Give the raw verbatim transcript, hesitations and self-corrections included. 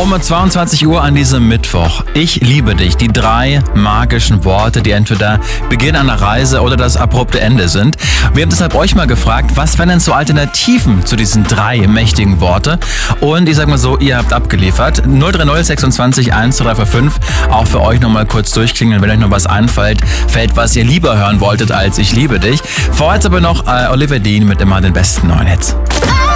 Um zweiundzwanzig Uhr an diesem Mittwoch. Ich liebe dich. Die drei magischen Worte, die entweder Beginn einer Reise oder das abrupte Ende sind. Wir haben deshalb euch mal gefragt, was wären denn so Alternativen zu diesen drei mächtigen Worte? Und ich sag mal so, ihr habt abgeliefert. null drei null sechsundzwanzig eins zwei drei fünf. Auch für euch nochmal kurz durchklingeln, wenn euch noch was einfällt, fällt, was ihr lieber hören wolltet als Ich liebe dich. Vorher jetzt aber noch äh, Olivia Dean mit immer den besten neuen Hits.